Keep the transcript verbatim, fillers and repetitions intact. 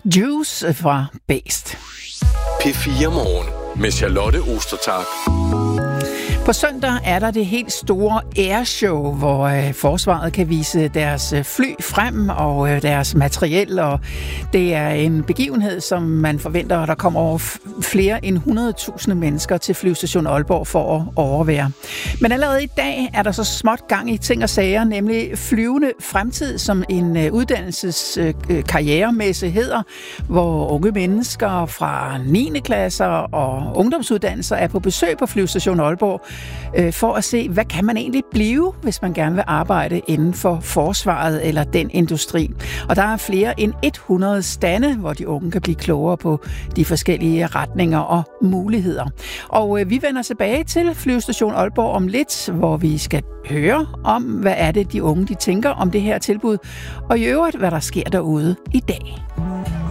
Juice fra Bæst. P fire Morgen med Charlotte Ostertag. På søndag er der det helt store airshow, hvor øh, forsvaret kan vise deres øh, fly frem og øh, deres materiel, og det er en begivenhed, som man forventer, at der kommer over f- flere end hundrede tusind mennesker til Flyvestation Aalborg for at overvære. Men allerede i dag er der så småt gang i ting og sager, nemlig Flyvende Fremtid, som en øh, uddannelseskarrieremesse øh, hedder, hvor unge mennesker fra niende klasser og ungdomsuddannelser er på besøg på Flyvestation Aalborg, for at se, hvad kan man egentlig blive, hvis man gerne vil arbejde inden for forsvaret eller den industri. Og der er flere end hundrede stande, hvor de unge kan blive klogere på de forskellige retninger og muligheder. Og vi vender tilbage til Flyvestation Aalborg om lidt, hvor vi skal høre om, hvad er det, de unge de tænker om det her tilbud, og i øvrigt, hvad der sker derude i dag.